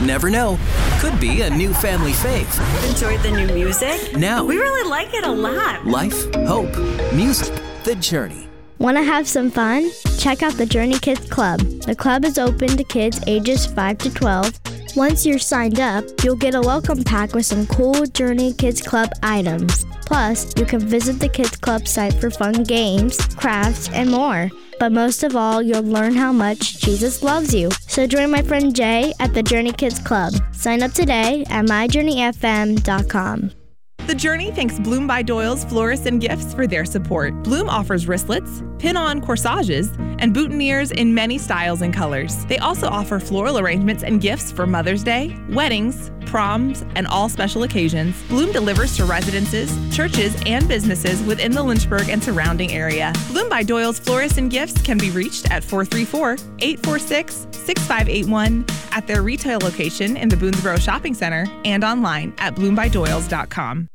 Never know. Could be a new family fave. Enjoyed the new music? Now, we really like it a lot. Life, hope, music, The Journey. Want to have some fun? Check out the Journey Kids Club. The club is open to kids ages 5 to 12. Once you're signed up, you'll get a welcome pack with some cool Journey Kids Club items. Plus, you can visit the Kids Club site for fun games, crafts, and more. But most of all, you'll learn how much Jesus loves you. So join my friend Jay at the Journey Kids Club. Sign up today at myjourneyfm.com. The Journey thanks Bloom by Doyle's Florists and Gifts for their support. Bloom offers wristlets, pin-on corsages, and boutonnieres in many styles and colors. They also offer floral arrangements and gifts for Mother's Day, weddings, proms, and all special occasions. Bloom delivers to residences, churches, and businesses within the Lynchburg and surrounding area. Bloom by Doyle's Florists and Gifts can be reached at 434-846-6581 at their retail location in the Boonesboro Shopping Center and online at bloombydoyles.com.